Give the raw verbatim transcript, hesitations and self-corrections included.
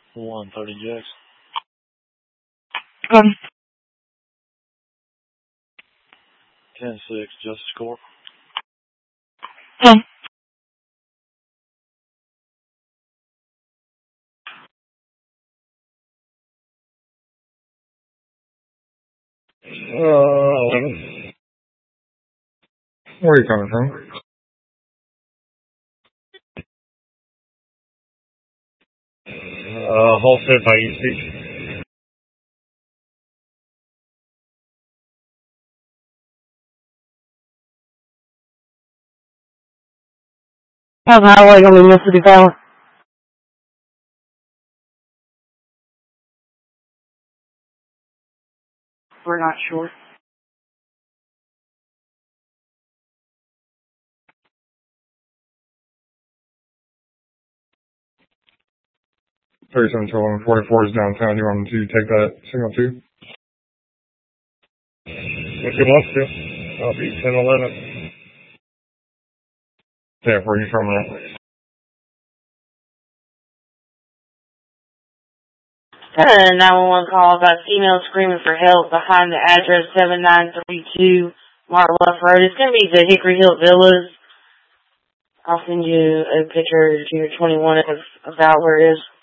one thirty Jackson. Um. ten six Justice Corp. Um. Uh, where are you coming from? Uh, Halstead by E C. How's the highway going to be City Power? We're not sure. thirty-seven twelve and forty-four is downtown. You want to take that signal too? If you want to. I'll be ten eleven. Yeah, where are you from now? Uh, nine one one call about female screaming for help behind the address seven nine three two Mark Luff Road. It's going to be the Hickory Hill Villas. I'll send you a picture to your twenty-one of about where it is.